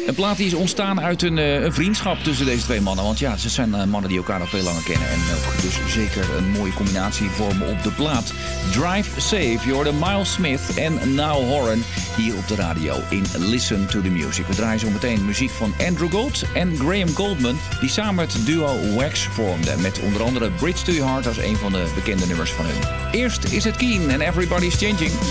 Een plaat die is ontstaan uit een vriendschap tussen deze twee mannen. Want ja, ze zijn mannen die elkaar al veel langer kennen. En ook dus zeker een mooie combinatie vormen op de plaat. Drive Safe, je hoorde Miles Smith en Niall Horan hier op de radio in Listen to the Music. We draaien zo meteen muziek van Andrew Gold en Graham Goldman, die samen het duo Wax vormden. Met onder andere Bridge to Your Heart als een van de bekende nummers van hun. Eerst is het Keen en Everybody's Changing.